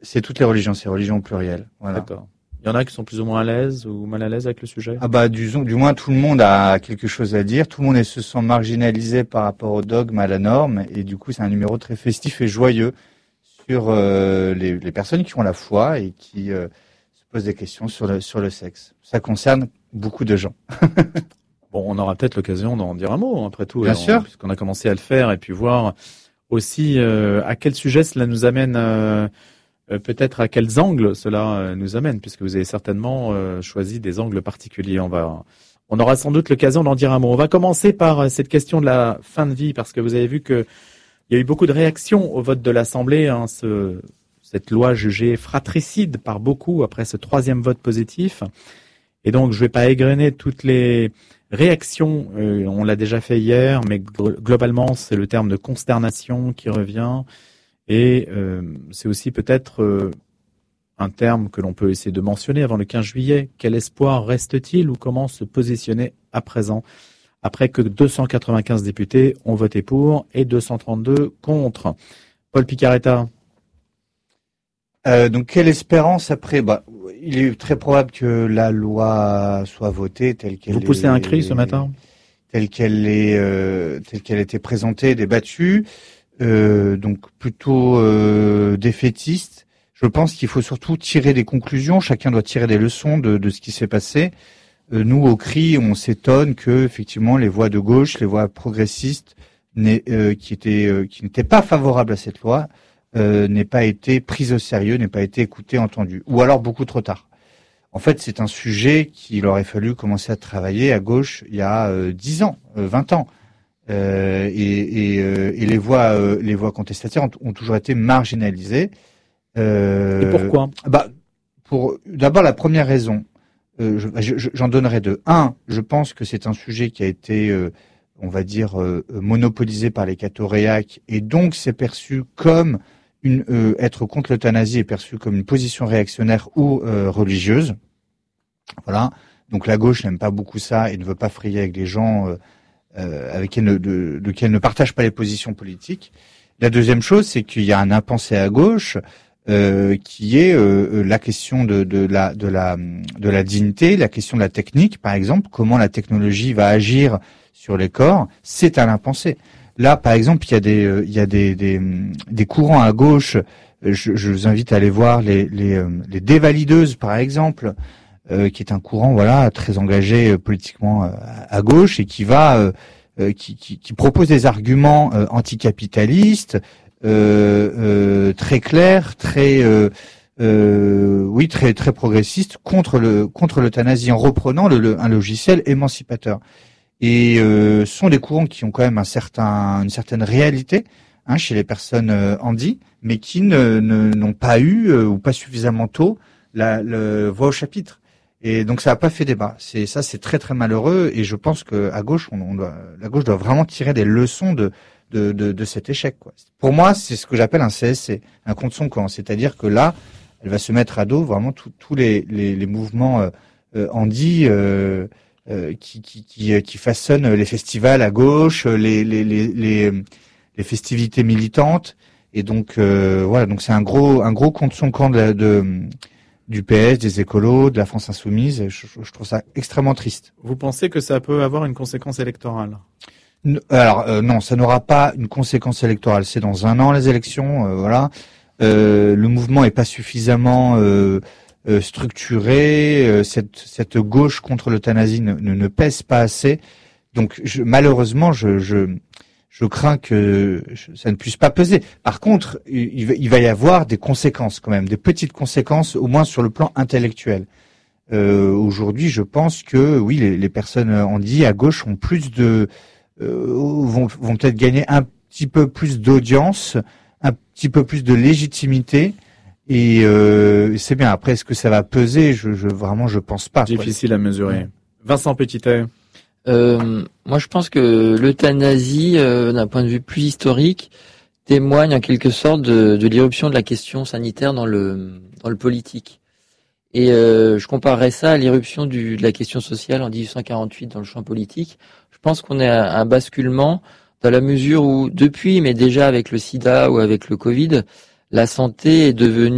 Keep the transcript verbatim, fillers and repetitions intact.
c'est toutes les religions, c'est religions au pluriel. Voilà. D'accord. Il y en a qui sont plus ou moins à l'aise ou mal à l'aise avec le sujet? Ah bah du, du moins tout le monde a quelque chose à dire, tout le monde est, se sent marginalisé par rapport au dogme, à la norme, et du coup c'est un numéro très festif et joyeux sur euh, les, les personnes qui ont la foi et qui euh, se posent des questions sur le, sur le sexe. Ça concerne beaucoup de gens. Bon, on aura peut-être l'occasion d'en dire un mot, après tout. Bien on, sûr. Puisqu'on a commencé à le faire, et puis voir aussi euh, à quel sujet cela nous amène... Euh, Euh, peut-être à quels angles cela euh, nous amène, puisque vous avez certainement euh, choisi des angles particuliers. On va, on aura sans doute l'occasion d'en dire un mot. On va commencer par euh, cette question de la fin de vie, parce que vous avez vu que il y a eu beaucoup de réactions au vote de l'Assemblée, hein, ce, cette loi jugée fratricide par beaucoup après ce troisième vote positif. Et donc, je ne vais pas égrener toutes les réactions. Euh, on l'a déjà fait hier, mais globalement, c'est le terme de consternation qui revient. Et euh, c'est aussi peut-être euh, un terme que l'on peut essayer de mentionner avant le quinze juillet. Quel espoir reste-t-il ou comment se positionner à présent, après que deux cent quatre-vingt-quinze députés ont voté pour et deux cent trente-deux contre? Paul Picaretta. Euh, donc quelle espérance après bah, il est très probable que la loi soit votée telle qu'elle Vous poussez est, un cri ce matin? Telle qu'elle est, euh, telle qu'elle a été présentée, débattue. Euh, donc plutôt euh, défaitiste. Je pense qu'il faut surtout tirer des conclusions. Chacun doit tirer des leçons de, de ce qui s'est passé. Euh, nous, au C R I, on s'étonne que effectivement les voix de gauche, les voix progressistes, euh, qui étaient euh, qui n'étaient pas favorables à cette loi, euh, n'aient pas été prises au sérieux, n'aient pas été écoutées, entendues, ou alors beaucoup trop tard. En fait, c'est un sujet qu'il aurait fallu commencer à travailler à gauche il y a euh, dix ans, euh, vingt ans. Euh, et, et, euh, et les voix, euh, les voix contestataires ont, ont toujours été marginalisées. Euh, et pourquoi? Bah, pour d'abord la première raison, euh, je, je, j'en donnerai deux. Un, je pense que c'est un sujet qui a été, euh, on va dire, euh, monopolisé par les cathoréaques, et donc c'est perçu comme une euh, être contre l'euthanasie est perçu comme une position réactionnaire ou euh, religieuse. Voilà. Donc la gauche n'aime pas beaucoup ça et ne veut pas frayer avec des gens. Euh, Euh, avec qui de, de, de qui elle ne partage pas les positions politiques. La deuxième chose, c'est qu'il y a un impensé à gauche euh, qui est euh, la question de, de la de la de la dignité, la question de la technique, par exemple, comment la technologie va agir sur les corps, c'est un impensé. Là, par exemple, il y a des euh, il y a des des, des courants à gauche. Je, je vous invite à aller voir les les, les dévalideuses, par exemple. Euh, qui est un courant voilà très engagé euh, politiquement euh, à gauche et qui va euh, euh, qui, qui, qui propose des arguments euh, anticapitalistes euh, euh, très clairs, très euh, euh, oui très très progressistes contre le contre l'euthanasie en reprenant le, le, un logiciel émancipateur. Et euh, ce sont des courants qui ont quand même un certain une certaine réalité hein, chez les personnes euh, handies, mais qui ne, ne n'ont pas eu euh, ou pas suffisamment tôt la le voix au chapitre. Et donc ça n'a pas fait débat. C'est ça, c'est très très malheureux. Et je pense que à gauche, on, on doit, la gauche doit vraiment tirer des leçons de de de, de cet échec. Quoi. Pour moi, c'est ce que j'appelle un C S C, un contre son camp. C'est-à-dire que là, elle va se mettre à dos vraiment tous les, les les mouvements euh, euh, handi euh, euh, qui qui qui qui façonnent les festivals à gauche, les les les les, les festivités militantes. Et donc euh, voilà, donc c'est un gros un gros contre son camp de, la, de du P S, des écolos, de la France insoumise. Je, je trouve ça extrêmement triste. Vous pensez que ça peut avoir une conséquence électorale? Alors euh, non, ça n'aura pas une conséquence électorale. C'est dans un an les élections, euh, voilà. Euh, le mouvement est pas suffisamment euh, euh, structuré. Euh, cette, cette gauche contre l'euthanasie ne, ne, ne pèse pas assez. Donc je, malheureusement, je, je Je crains que ça ne puisse pas peser. Par contre, il va y avoir des conséquences quand même, des petites conséquences, au moins sur le plan intellectuel. Euh, aujourd'hui, je pense que oui, les, les personnes handies à gauche ont plus de euh, vont, vont peut-être gagner un petit peu plus d'audience, un petit peu plus de légitimité. Et euh, c'est bien. Après, est-ce que ça va peser? Je, je vraiment, je pense pas. Difficile quoi. À mesurer. Vincent Petitet. Euh, moi, je pense que l'euthanasie, euh, d'un point de vue plus historique, témoigne en quelque sorte de, de l'irruption de la question sanitaire dans le dans le politique. Et euh, je comparerais ça à l'irruption du, de la question sociale en dix-huit cent quarante-huit dans le champ politique. Je pense qu'on est à un basculement dans la mesure où, depuis, mais déjà avec le sida ou avec le Covid, la santé est devenue